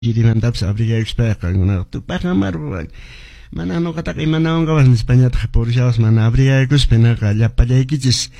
Yirimantapas abrigaykuspayqa tupaqamaru mana nuqataqa imanawankapas Españataqa purishapas mana abrigaykuspa hinaqa llapallaykichis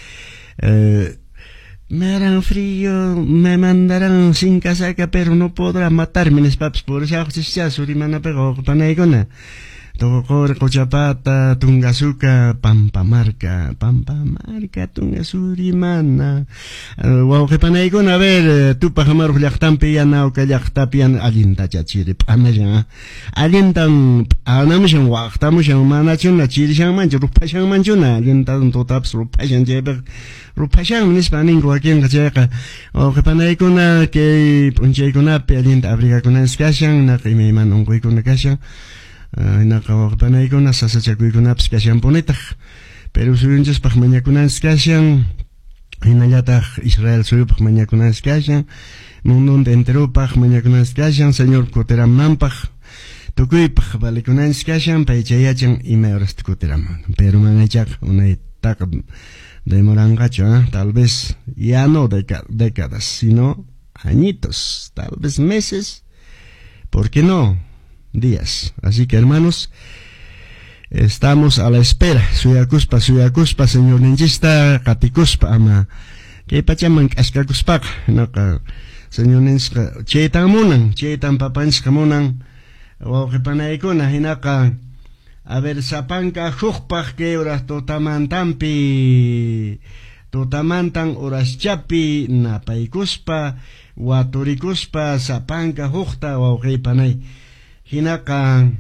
me harán frío, me mandarán sin casaca, pero no podrá matarme nispapas purishapas surimanapiqa uqupanaykuna Toqor, Cochapata, Tungasuka, Pampamarca, Tungasurimana. Wauqipanaykuna, a ver, tupaqamaruq llaqtanpi yanawqa llaqtapian allinta chachirip amaya. Allintan anamushan waqtamushan manachuna chirishanmanchu rupashanmanchuna allintan tutapas rupashan chaypiq rupashan nispa ninku wakinqa chayqa wauqipanaykuna kay p'unchaykunapi allinta abrigakunapas kashan naqimi imana unquykuna kashan hinaqa waqpanaykuna sasachakuykunapas kashan punitaq pero suyunchispaq mañakunapas kashan hinallataq Israel suyupaq mañakunapas kashan mundo enteropaq mañakunapas kashan señor kutiramanpaq tukuypaq valikunapas kashan pay chayachan ima horas kutiraman pero manaychaqa unaytaqa demoranqachu tal vez ya no décadas sino añitos tal vez meses ¿por qué no? Días. Así que hermanos, estamos a la espera. Suyakuspa, señor ninchista, katikuspa, ama. Que pachaman kaskakuspak, naka. Señor ninchista, chetan munan, chetan papanchka munan. Wauqipanaykuna, hinaka. A ver, sapanka hukpak que horas totamantampi. Totamantan horas chapi, napaykuspa, waturikuspa, sapanka hukta, wauqipanay. Hinaka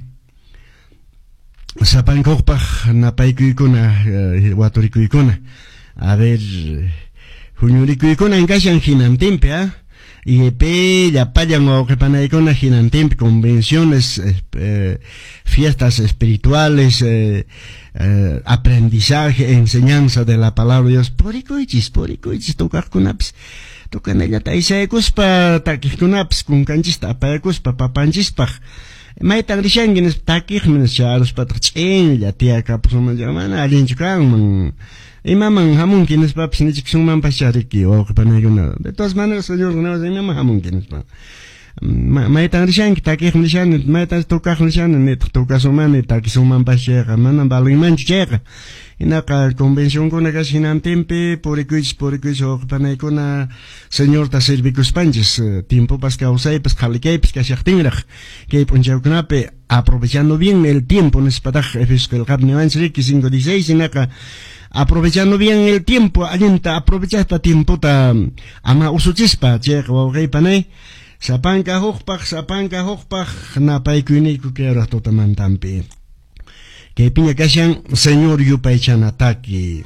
sapankuqpaq napaykuykuna waturikuykuna a ver huñurikuykuna kashan hinantinpi y llapayan wawqipanaykuna hinantinpi convenciones fiestas espirituales aprendizaje enseñanza de la palabra de Dios purikuychis tukaqkunapas tukanallata isaykuspa takiqkunapas kunkanchista apaykuspa papanchispaq maytan rishankinis takiqminis charuspataq ch'inlla tiyakapusumanja mana allinchu kanman imaman hamunkinispapas nichik sunmanpas chariki wawqipanaykuna de todas maneras señor imaman hamunkinispa maytan rishanki takiqmi rishani maytan tukaqmi rishani nitaq tukasumani takisunmanpas chayqa mana balinmanchu chayqa hinaqa convencionkuna kash hinantinpi purikuychis wawqipanaykuna señorta servikuspanchis tiempopas kawsaypas qalikaypas kashaqtinraq kay p'unchawkunapi aprovechando bien el tiempo nispataq Efesios niwanchik riki 5:16 hinaqa aprovechando bien el tiempo allinta aprovechaspa tiempota ama usuchispa chayqa wawqiypanay sapanka hukpaq napaykuyniku kay horas tutamantampi que piña kashan señor yupaychanataki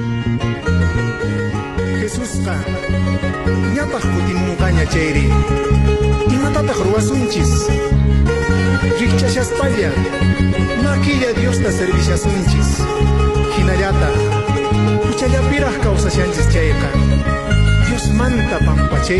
Jesusqa ñataq kutimunqaña chayri imatataq ruwasunchis rikchashaspalla maquilla Diosta servishasunchis hinallata uchallapiraq kawsashanchis chayqa Dios manta pampachay